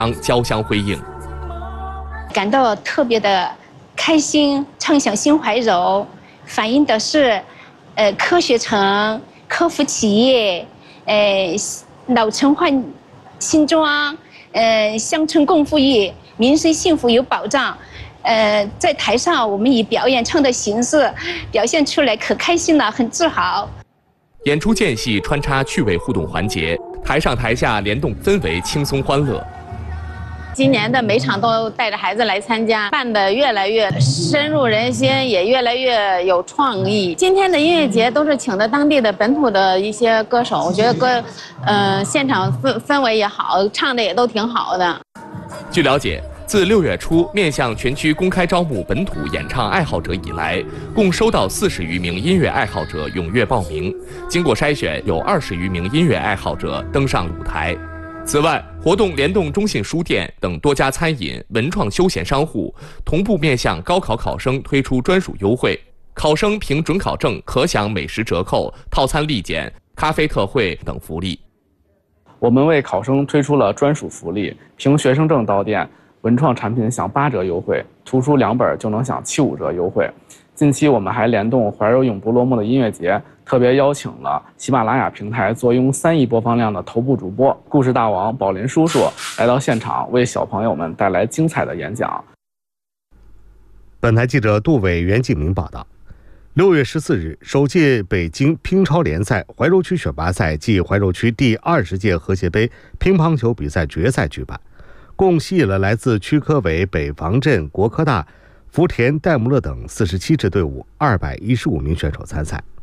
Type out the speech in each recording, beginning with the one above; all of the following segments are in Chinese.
交相辉映， 感到特别的开心，畅想心怀柔，反映的是，科学城、科服企业，老城换新装，乡村共富裕，民生幸福有保障。在台上我们以表演唱的形式表现出来，可开心了，很自豪。 演出间隙穿插趣味互动环节，台上台下联动氛围轻松欢乐。 今年的每场都带着孩子来参加，办得越来越深入人心，也越来越有创意。今天的音乐节都是请的当地的本土的一些歌手，我觉得现场氛围也好，唱的也都挺好的。 据了解，自6月初面向全区公开招募本土演唱爱好者以来，共收到40余名音乐爱好者踊跃报名。经过筛选，有20余名音乐爱好者登上舞台。此外，活动联动中信书店等多家餐饮、文创休闲商户，同步面向高考考生推出专属优惠。考生凭准考证可享美食折扣、套餐立减、咖啡特惠等福利。 我们为考生推出了专属福利，凭学生证到店，文创产品享8折优惠，图书2本就能享75折优惠。近期我们还联动怀柔永不落幕的音乐节，特别邀请了喜马拉雅平台坐拥3亿播放量的头部主播故事大王宝林叔叔来到现场，为小朋友们带来精彩的演讲。 本台记者杜伟、袁继明报道。6月14日，首届北京乒超联赛怀柔区选拔赛暨怀柔区第20届和谐杯乒乓球比赛决赛举办，共吸引了来自区科委、北防镇、国科大、福田、戴姆勒等47支队伍215名选手参赛。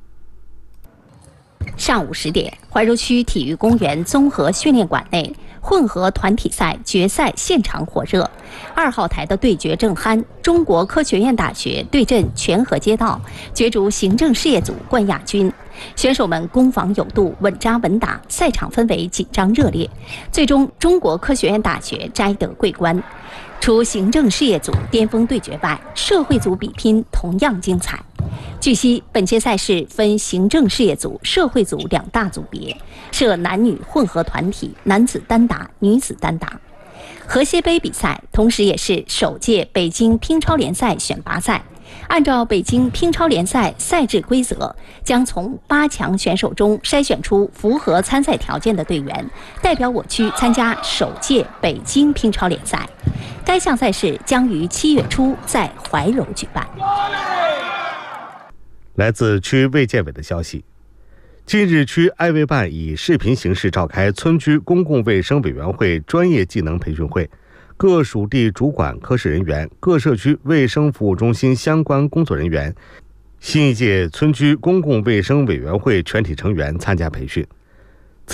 上午10点，怀柔区体育公园综合训练馆内，混合团体赛决赛现场火热，2号台的对决正酣，中国科学院大学对阵全河街道，角逐行政事业组冠亚军。选手们攻防有度，稳扎稳打，赛场氛围紧张热烈，最终中国科学院大学摘得桂冠。除行政事业组巅峰对决外，社会组比拼同样精彩。据悉，本届赛事分行政事业组、社会组2大组别，设男女混合团体，男子单打、女子单打。和谐杯比赛同时也是首届北京乒超联赛选拔赛。按照北京乒超联赛赛制规则，将从8强选手中筛选出符合参赛条件的队员，代表我区参加首届北京乒超联赛。该项赛事将于7月初在怀柔举办。 来自区卫健委的消息，近日区爱卫办以视频形式召开村居公共卫生委员会专业技能培训会，各属地主管科室人员、各社区卫生服务中心相关工作人员、新一届村居公共卫生委员会全体成员参加培训。